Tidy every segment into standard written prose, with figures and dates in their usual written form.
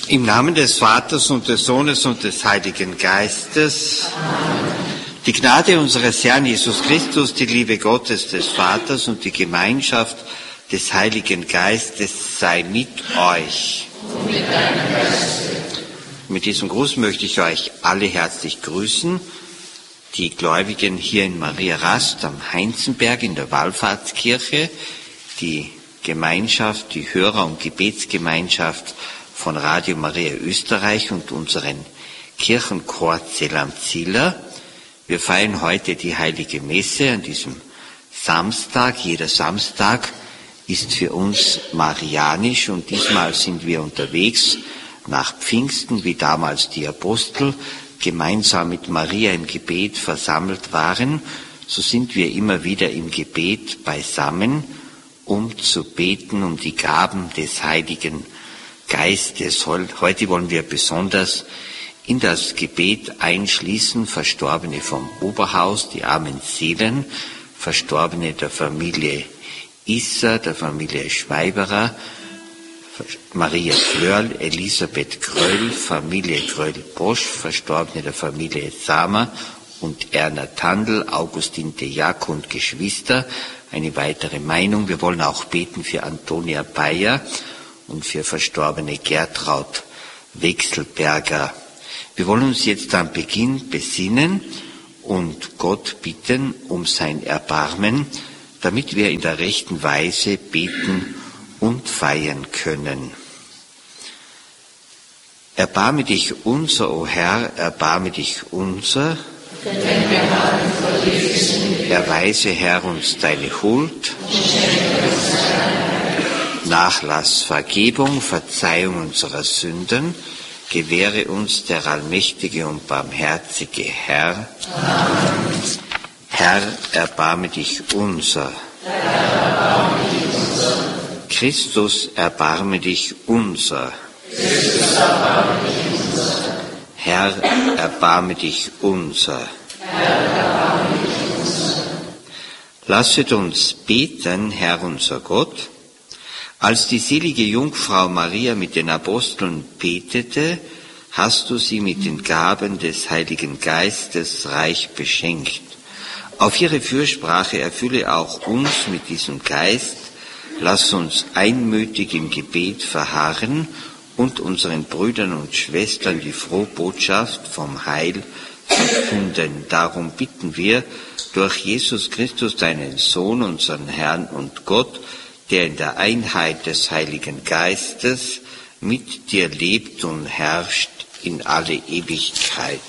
Im Namen des Vaters und des Sohnes und des Heiligen Geistes. Amen. Die Gnade unseres Herrn Jesus Christus, die Liebe Gottes des Vaters und die Gemeinschaft des Heiligen Geistes sei mit euch. Und mit deinem Geiste. Mit diesem Gruß möchte ich euch alle herzlich grüßen. Die Gläubigen hier in Maria Rast am Heinzenberg in der Wallfahrtskirche, die Gemeinschaft, die Hörer- und Gebetsgemeinschaft von Radio Maria Österreich und unseren Kirchenchor Zell-am-Ziller. Wir feiern heute die Heilige Messe an diesem Samstag. Jeder Samstag ist für uns marianisch und diesmal sind wir unterwegs nach Pfingsten, wie damals die Apostel gemeinsam mit Maria im Gebet versammelt waren. So sind wir immer wieder im Gebet beisammen, um zu beten um die Gaben des Heiligen Geistes. Heute wollen wir besonders in das Gebet einschließen, Verstorbene vom Oberhaus, die armen Seelen, Verstorbene der Familie Isser, der Familie Schweiberer, Maria Flörl, Elisabeth Gröll, Familie Gröll-Bosch, Verstorbene der Familie Samer und Erna Tandl, Augustin de Jak und Geschwister. Eine weitere Meinung. Wir wollen auch beten für Antonia Bayer und für Verstorbene Gertraud Wechselberger. Wir wollen uns jetzt am Beginn besinnen und Gott bitten um sein Erbarmen, damit wir in der rechten Weise beten und feiern können. Erbarme dich unser, o Herr, erbarme dich unser. Erweise, Herr, uns deine Huld, Nachlass, Vergebung, Verzeihung unserer Sünden, gewähre uns der allmächtige und barmherzige Herr. Amen. Herr, erbarme dich unser. Christus, erbarme dich unser. Herr, erbarme dich unser. Lasset uns beten, Herr unser Gott. Als die selige Jungfrau Maria mit den Aposteln betete, hast du sie mit den Gaben des Heiligen Geistes reich beschenkt. Auf ihre Fürsprache erfülle auch uns mit diesem Geist. Lass uns einmütig im Gebet verharren und unseren Brüdern und Schwestern die frohe Botschaft vom Heil verkünden. Darum bitten wir durch Jesus Christus, deinen Sohn, unseren Herrn und Gott, der in der Einheit des Heiligen Geistes mit dir lebt und herrscht in alle Ewigkeit.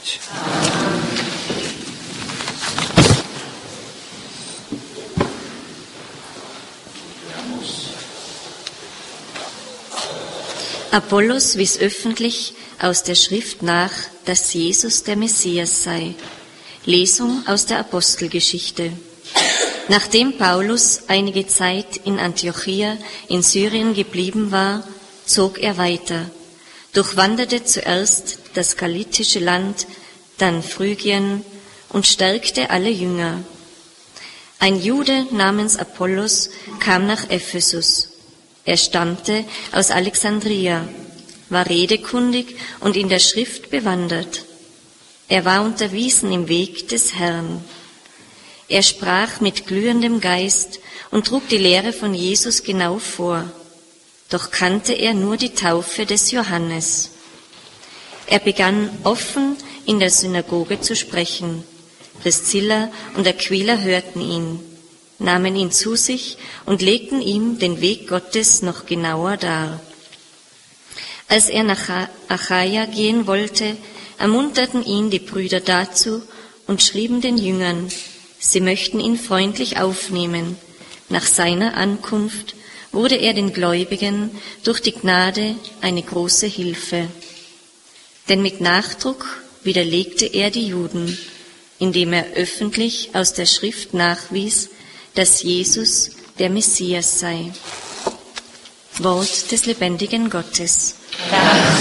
Apollos wies öffentlich aus der Schrift nach, dass Jesus der Messias sei. Lesung aus der Apostelgeschichte. Nachdem Paulus einige Zeit in Antiochia in Syrien geblieben war, zog er weiter, durchwanderte zuerst das galatische Land, dann Phrygien und stärkte alle Jünger. Ein Jude namens Apollos kam nach Ephesus. Er stammte aus Alexandria, war redekundig und in der Schrift bewandert. Er war unterwiesen im Weg des Herrn. Er sprach mit glühendem Geist und trug die Lehre von Jesus genau vor. Doch kannte er nur die Taufe des Johannes. Er begann offen in der Synagoge zu sprechen. Priscilla und Aquila hörten ihn, nahmen ihn zu sich und legten ihm den Weg Gottes noch genauer dar. Als er nach Achaia gehen wollte, ermunterten ihn die Brüder dazu und schrieben den Jüngern, sie möchten ihn freundlich aufnehmen. Nach seiner Ankunft wurde er den Gläubigen durch die Gnade eine große Hilfe. Denn mit Nachdruck widerlegte er die Juden, indem er öffentlich aus der Schrift nachwies, dass Jesus der Messias sei. Wort des lebendigen Gottes.